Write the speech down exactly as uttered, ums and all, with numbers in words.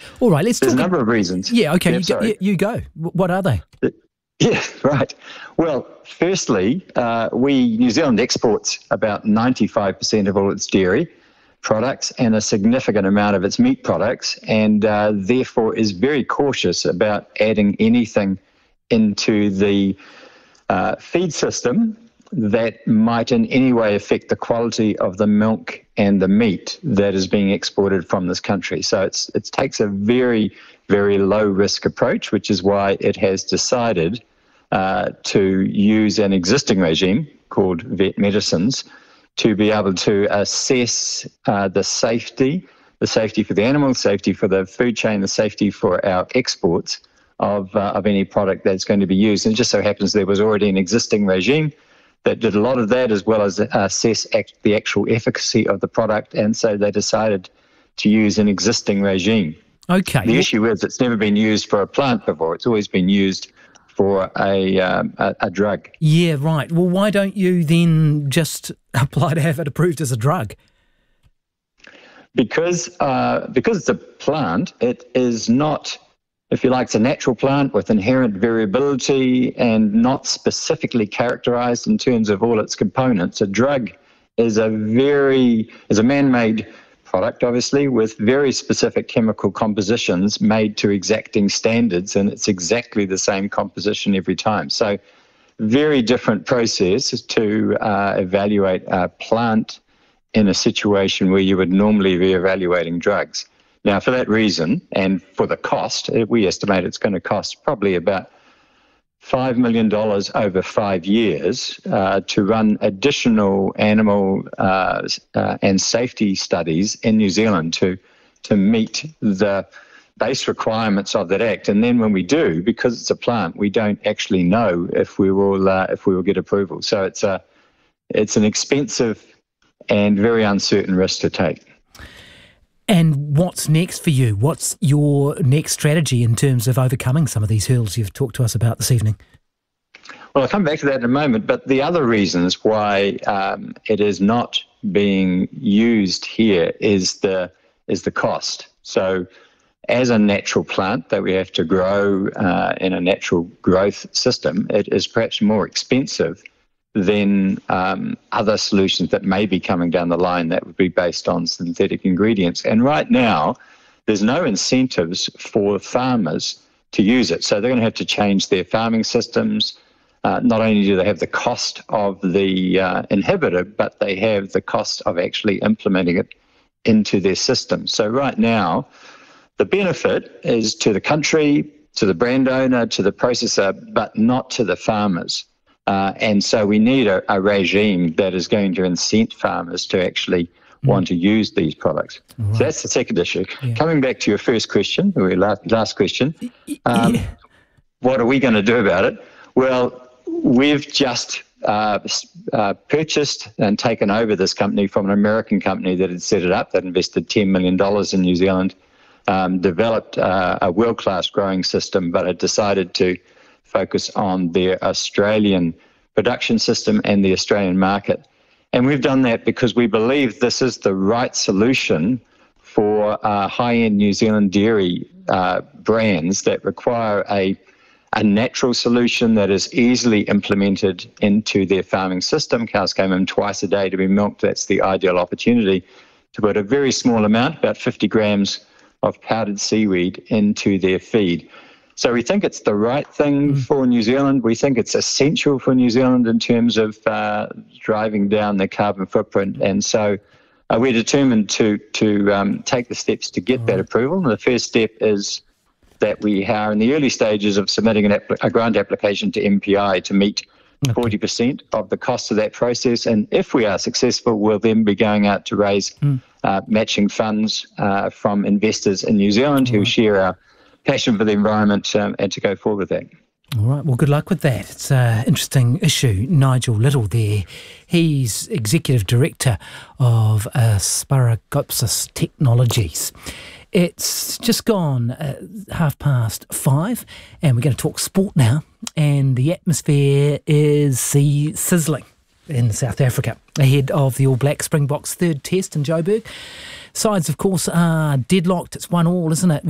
All right, let's There's talk. a number of reasons. Yeah, okay, Yeah, you, go, sorry. you go. What are they? Yeah, right. Well, firstly, uh, we New Zealand exports about ninety-five percent of all its dairy products and a significant amount of its meat products, and uh, therefore is very cautious about adding anything into the uh, feed system that might in any way affect the quality of the milk and the meat that is being exported from this country. So it's it takes a very, very low risk approach, which is why it has decided uh, to use an existing regime called vet medicines to be able to assess uh, the safety, the safety for the animal, safety for the food chain, the safety for our exports of uh, of any product that's going to be used. And it just so happens there was already an existing regime that did a lot of that, as well as assess act, the actual efficacy of the product, and so they decided to use an existing regime. Okay. The issue is it's never been used for a plant before. It's always been used for a, um, a, a drug. Yeah, right. Well, why don't you then just apply to have it approved as a drug? Because uh, because it's a plant, it is not, if you like, it's a natural plant with inherent variability and not specifically characterized in terms of all its components. A drug is a very, is a man-made product, obviously, with very specific chemical compositions made to exacting standards, and it's exactly the same composition every time. So very different process to uh, evaluate a plant in a situation where you would normally be evaluating drugs. Now, for that reason, and for the cost, we estimate it's going to cost probably about five million dollars over five years uh, to run additional animal uh, uh, and safety studies in New Zealand to to meet the base requirements of that act. And then when we do, because it's a plant, we don't actually know if we will uh, if we will get approval. So it's a it's an expensive and very uncertain risk to take. And what's next for you? What's your next strategy in terms of overcoming some of these hurdles you've talked to us about this evening? Well, I'll come back to that in a moment, but the other reasons why um, it is not being used here is the is the cost. So as a natural plant that we have to grow uh, in a natural growth system, it is perhaps more expensive than um, other solutions that may be coming down the line that would be based on synthetic ingredients. And right now, there's no incentives for farmers to use it. So they're going to have to change their farming systems. Uh, not only do they have the cost of the uh, inhibitor, but they have the cost of actually implementing it into their system. So right now, the benefit is to the country, to the brand owner, to the processor, but not to the farmers. Uh, and so we need a, a regime that is going to incent farmers to actually mm. want to use these products. Right. So that's the second issue. Yeah. Coming back to your first question, or your last, last question, um, yeah. what are we going to do about it? Well, we've just uh, uh, purchased and taken over this company from an American company that had set it up, that invested ten million dollars in New Zealand, um, developed uh, a world-class growing system, but had decided to focus on their Australian production system and the Australian market. And we've done that because we believe this is the right solution for uh, high-end New Zealand dairy uh, brands that require a, a natural solution that is easily implemented into their farming system. Cows came in twice a day to be milked. That's the ideal opportunity to put a very small amount, about fifty grams of powdered seaweed, into their feed. So we think it's the right thing mm. for New Zealand. We think it's essential for New Zealand in terms of uh, driving down their carbon footprint. And so uh, we're determined to to um, take the steps to get All that right. approval. And the first step is that we are in the early stages of submitting an app- a grant application to M P I to meet okay. forty percent of the cost of that process. And if we are successful, we'll then be going out to raise mm. uh, matching funds uh, from investors in New Zealand All who right. share our passion for the environment um, and to go forward with that. All right, well, good luck with that. It's an interesting issue. Nigel Little there, he's Executive Director of Asparagopsis Technologies. It's just gone uh, half past five, and we're going to talk sport now, and the atmosphere is sizzling in South Africa ahead of the All Black Springboks third test in Joburg. Sides, of course, are deadlocked. It's one all, isn't it?